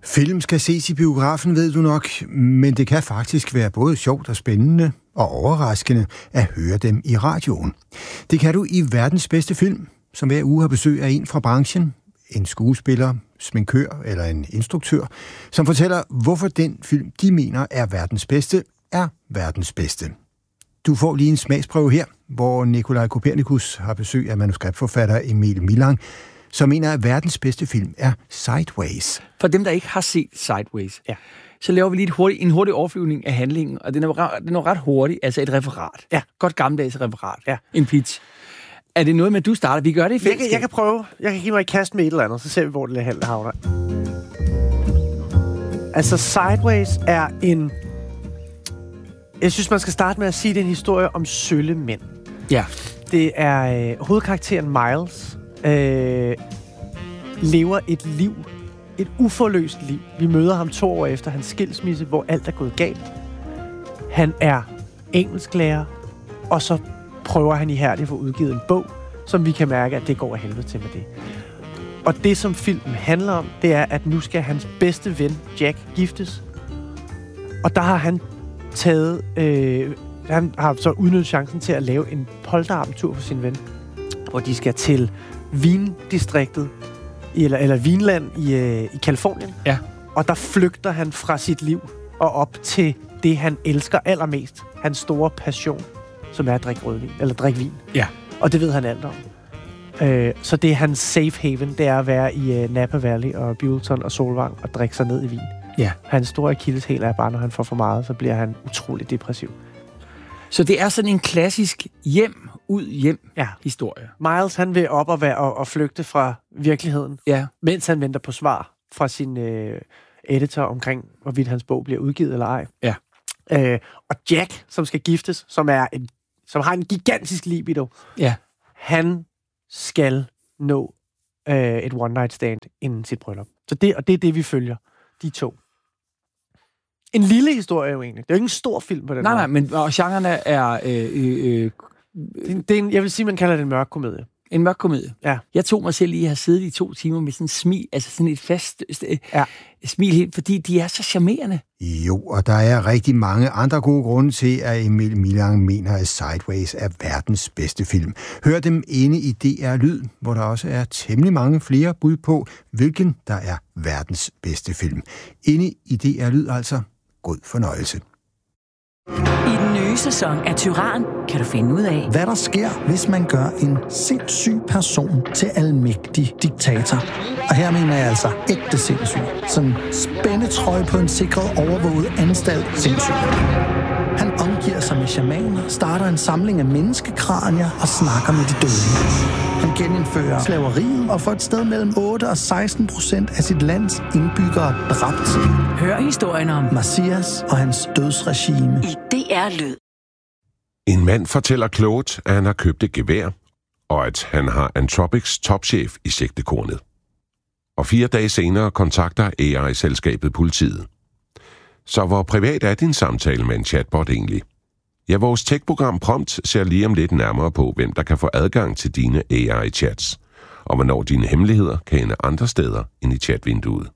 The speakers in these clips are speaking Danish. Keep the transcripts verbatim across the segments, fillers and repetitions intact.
Film skal ses i biografen, ved du nok, men det kan faktisk være både sjovt og spændende og overraskende at høre dem i radioen. Det kan du i Verdens Bedste Film, som hver uge har besøg af en fra branchen, en skuespiller, sminkør eller en instruktør, som fortæller, hvorfor den film, de mener er verdens bedste, er verdens bedste. Du får lige en smagsprøve her, hvor Nikolaj Kopernikus har besøg af manuskriptforfatter Emil Milang, som mener, at verdens bedste film er Sideways. For dem, der ikke har set Sideways, ja. Så laver vi lige et hurtigt, en hurtig overflyvning af handlingen, og den er, den er ret hurtig, altså et referat. Ja. Godt gammeldags referat. Ja. En pitch. Er det noget med, at du starter? Vi gør det i fællesskab. Jeg, jeg kan prøve. Jeg kan give mig et kast med et eller andet, så ser vi, hvor det handler havner. Altså, Sideways er en... Jeg synes, man skal starte med at sige, at det er en historie om sølle mænd. Ja. Det er øh, hovedkarakteren Miles, øh, lever et liv, et uforløst liv. Vi møder ham to år efter hans skilsmisse, hvor alt er gået galt. Han er engelsklærer, og så prøver han ihærdigt at få udgivet en bog, som vi kan mærke, at det går af helvede til med det. Og det, som filmen handler om, det er, at nu skal hans bedste ven, Jack, giftes. Og der har han taget... Øh, han har så udnyttet chancen til at lave en polterabendtur for sin ven, hvor de skal til vindistriktet, eller, eller Vinland i, øh, i Californien. Ja. Og der flygter han fra sit liv og op til det, han elsker allermest. Hans store passion, som er at drikke rødvin, eller drikke vin. Ja. Og det ved han alt om. Øh, så det er hans safe haven, det er at være i øh, Napa Valley og Buellton og Solvang og drikke sig ned i vin. Ja. Hans store akilleshæl er bare, når han får for meget, så bliver han utrolig depressiv. Så det er sådan en klassisk hjem, ud, hjem ja. historie. Miles, han vil op og, være, og, og flygte fra virkeligheden, ja. mens han venter på svar fra sin øh, editor omkring, hvorvidt hans bog bliver udgivet eller ej. Ja. Øh, og Jack, som skal giftes, som, er en, som har en gigantisk libido, ja. han skal nå øh, et one-night stand inden sit bryllup. Så det, og det er det, vi følger. De to. En lille historie jo egentlig. Det er jo ikke en stor film på den Nej, måde. nej, men og genrerne er... Øh, øh, øh, det er en, jeg vil sige, man kalder det en mørk komedie. En mørk komedie? Ja. Jeg tog mig selv lige at have siddet i to timer med sådan en smil, altså sådan et fast øh, ja. smil helt, fordi de er så charmerende. Jo, og der er rigtig mange andre gode grunde til, at Emil Milang mener, at Sideways er verdens bedste film. Hør dem inde i D R Lyd, hvor der også er temmelig mange flere bud på, hvilken der er verdens bedste film. Inde i D R Lyd altså. God fornøjelse. I den nye sæson af Tyran kan du finde ud af, hvad der sker, hvis man gør en sindssyg person til almægtig diktator. Og her mener jeg altså ægte sindssyg. Sådan spændetrøje på en sikret overvåget anstalt sindssyg. Han omgiver sig med shamaner, starter en samling af menneskekranier og snakker med de døde. Han genindfører slaveriet og får et sted mellem otte og seksten procent af sit lands indbyggere dræbt. Hør historien om Messias og hans dødsregime i D R Lyd. En mand fortæller klogt, at han har købt et gevær, og at han har Anthropics topchef i sigtekornet. Og fire dage senere kontakter A I-selskabet politiet. Så hvor privat er din samtale med en chatbot egentlig? Ja, vores tech-program Prompt ser lige om lidt nærmere på, hvem der kan få adgang til dine A I-chats, og hvornår dine hemmeligheder kan ende andre steder end i chatvinduet.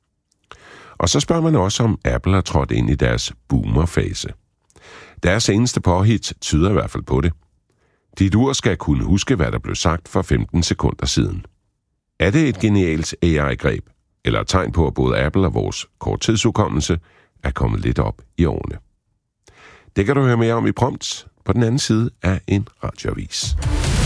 Og så spørger man også, om Apple har trådt ind i deres boomer-fase. Deres seneste påhit tyder i hvert fald på det. Dit ur skal kunne huske, hvad der blev sagt for femten sekunder siden. Er det et genialt A I-greb, eller et tegn på, at både Apple og vores korttidshukommelse er kommet lidt op i årene? Det kan du høre mere om i Prompt på den anden side af en radioavis.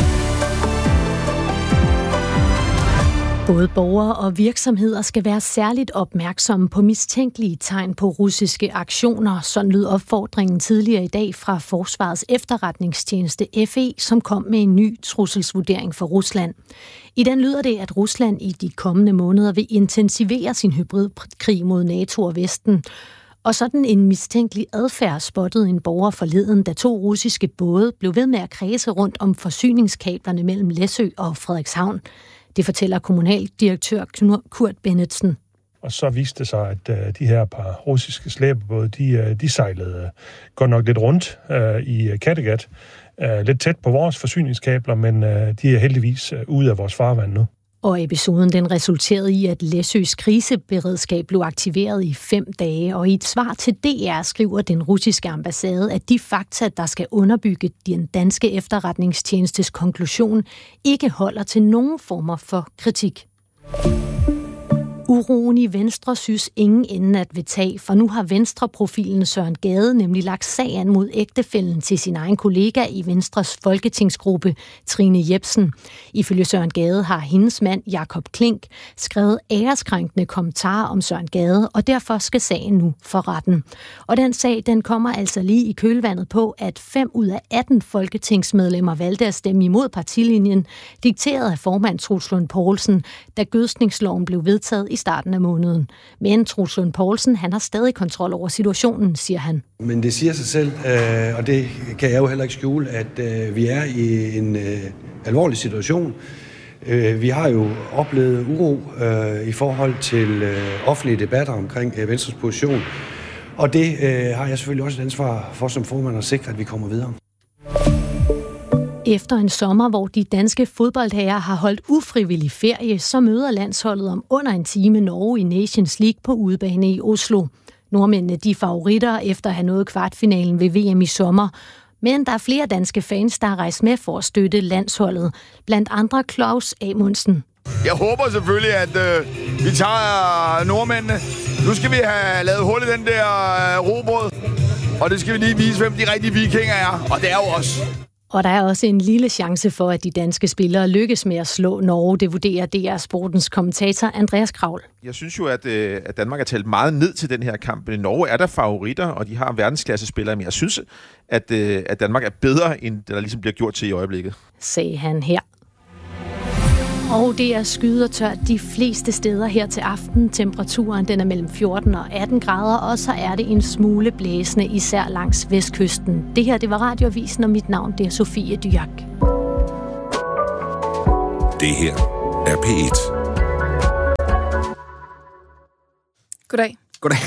Både borgere og virksomheder skal være særligt opmærksomme på mistænkelige tegn på russiske aktioner. Sådan lød opfordringen tidligere i dag fra Forsvarets efterretningstjeneste F E, som kom med en ny trusselsvurdering for Rusland. I den lyder det, at Rusland i de kommende måneder vil intensivere sin hybridkrig mod NATO og Vesten. Og sådan en mistænkelig adfærd spottede en borger forleden, da to russiske både blev ved med at kredse rundt om forsyningskablerne mellem Læsø og Frederikshavn. Det fortæller kommunaldirektør Kurt Bennetsen. Og så viste det sig, at uh, de her par russiske slæbebåde, de, uh, de sejlede uh, godt nok lidt rundt uh, i Kattegat. Uh, lidt tæt på vores forsyningskabler, men uh, de er heldigvis uh, ude af vores farvand nu. Og episoden den resulterede i, at Læsøs kriseberedskab blev aktiveret i fem dage, og i et svar til D R skriver den russiske ambassade, at de fakta, der skal underbygge den danske efterretningstjenestes konklusion, ikke holder til nogen former for kritik. Uroen i Venstre synes ingen ende at vil tage, for nu har Venstre-profilen Søren Gade nemlig lagt sag an mod ægtefællen til sin egen kollega i Venstres folketingsgruppe, Trine Jepsen. Ifølge Søren Gade har hendes mand, Jakob Klink, skrevet æreskrænkende kommentarer om Søren Gade, og derfor skal sagen nu for retten. Og den sag, den kommer altså lige i kølvandet på, at fem ud af atten folketingsmedlemmer valgte at stemme imod partilinjen, dikteret af formand Troels Lund Poulsen, da gødskningsloven blev vedtaget i starten af måneden. Men Troels Lund Poulsen, han har stadig kontrol over situationen, siger han. Men det siger sig selv, øh, og det kan jeg jo heller ikke skjule, at øh, vi er i en øh, alvorlig situation. Øh, vi har jo oplevet uro øh, i forhold til øh, offentlige debatter omkring øh, Venstres position, og det øh, har jeg selvfølgelig også et ansvar for som formand at sikre, at vi kommer videre. Efter en sommer, hvor de danske fodboldherrer har holdt ufrivillig ferie, så møder landsholdet om under en time Norge i Nations League på udebane i Oslo. Nordmændene de er favoritter efter at have nået kvartfinalen ved V M i sommer. Men der er flere danske fans, der har rejst med for at støtte landsholdet. Blandt andre Claus Amundsen. Jeg håber selvfølgelig, at øh, vi tager nordmændene. Nu skal vi have lavet hul i den der øh, robrød. Og det skal vi lige vise, hvem de rigtige vikinger er. Og det er jo os. Og der er også en lille chance for, at de danske spillere lykkes med at slå Norge. Det vurderer D R Sportens kommentator Andreas Kravl. Jeg synes jo, at, at Danmark er talt meget ned til den her kamp. Norge er der favoritter, og de har verdensklassespillere. Men jeg synes, at, at Danmark er bedre, end det der ligesom bliver gjort til i øjeblikket. Sagde han her. Og det er skydertørt de fleste steder her til aften. Temperaturen den er mellem fjorten og atten grader, og så er det en smule blæsende, især langs vestkysten. Det her, det var Radioavisen, og mit navn det er Sofie Dyak. Det her er P et. Goddag. Goddag.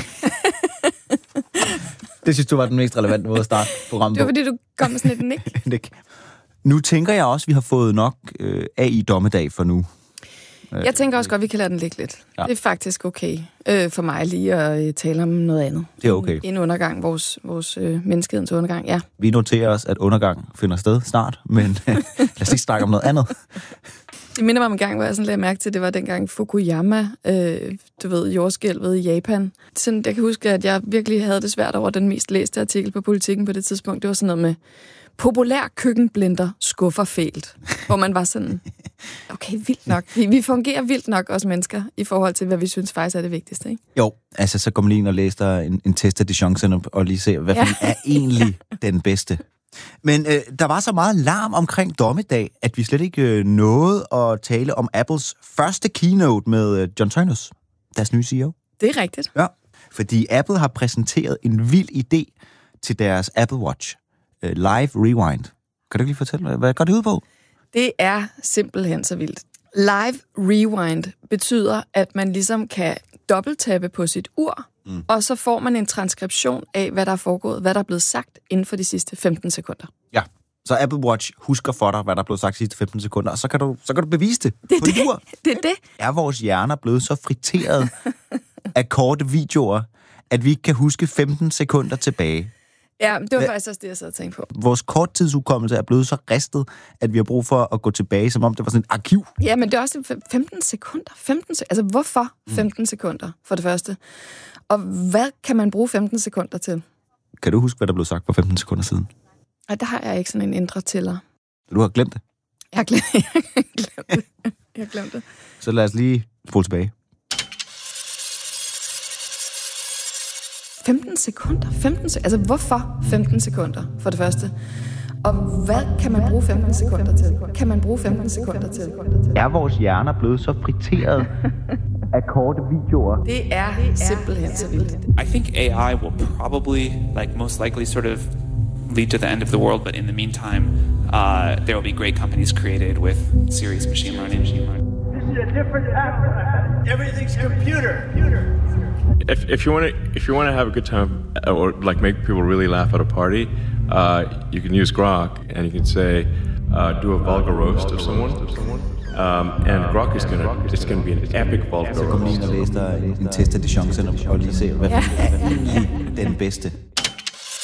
Det synes du var den mest relevante måde at starte programmet på. Det var fordi, du kom med sådan et nik. nik. Nu tænker jeg også, at vi har fået nok øh, af i dommedag for nu. Jeg tænker også godt, at vi kan lade den ligge lidt. Ja. Det er faktisk okay øh, for mig lige at øh, tale om noget andet. Det er okay. En, en undergang, vores, vores øh, menneskehedens undergang, ja. Vi noterer os, at undergang finder sted snart, men øh, lad os ikke snakke om noget andet. Det minder mig om en gang, hvor jeg sådan lagde mærke til, det var dengang Fukuyama, øh, du ved, jordskælvet i Japan. Sådan, jeg kan huske, at jeg virkelig havde det svært over den mest læste artikel på Politikken på det tidspunkt. Det var sådan noget med populær køkkenblender skuffer fælt. Hvor man var sådan, okay, vildt nok. Vi, vi fungerer vildt nok, os mennesker, i forhold til, hvad vi synes faktisk er det vigtigste, ikke? Jo, altså så går man lige ind og læser en, en test af de chancerne, og lige se, hvad ja. er egentlig den bedste. Men øh, der var så meget larm omkring dommedag, at vi slet ikke øh, nåede at tale om Apples første keynote med øh, John Ternus, deres nye C E O. Det er rigtigt. Ja, fordi Apple har præsenteret en vild idé til deres Apple Watch. Live Rewind. Kan du lige fortælle, hvad går det ud på? Det er simpelthen så vildt. Live Rewind betyder, at man ligesom kan dobbelttappe på sit ur, mm. og så får man en transkription af, hvad der er foregået, hvad der er blevet sagt inden for de sidste femten sekunder. Ja, så Apple Watch husker for dig, hvad der er blevet sagt de sidste femten sekunder, og så kan du, så kan du bevise det, det på dit ur. Det er det. Er vores hjerner blevet så friteret af korte videoer, at vi ikke kan huske femten sekunder tilbage? Ja, det var faktisk også det, jeg sad og tænkte på. Vores korttidsudkommelse er blevet så ristet, at vi har brug for at gå tilbage, som om det var sådan et arkiv. Ja, men det er også femten sekunder. femten sek- altså, hvorfor femten sekunder, for det første? Og hvad kan man bruge femten sekunder til? Kan du huske, hvad der blev sagt for femten sekunder siden? Nej, der har jeg ikke sådan en indre tæller. Du har glemt det? Jeg har glemt, jeg har glemt det. Jeg har glemt det. Så lad os lige spole tilbage. femten sekunder? femten sek- altså, hvorfor femten sekunder, for det første? Og hvad kan man bruge femten sekunder til? Kan man bruge femten sekunder til? Er vores hjerner blevet så friteret af korte videoer? Det er simpelthen så vildt. I think A I will probably, like most likely, sort of lead to the end of the world, but in the meantime, uh, there will be great companies created with serious machine learning. This is a different era. Everything's computer. If if you want to if you want to have a good time or like make people really laugh at a party, uh, you can use Grok and you can say, uh, do a vulgar roast of someone, Um, and Grok is gonna, it's gonna be an epic vault. Så kom lige ind og læste en, en test af de chancerne og lige se, hvad ja. er egentlig den bedste.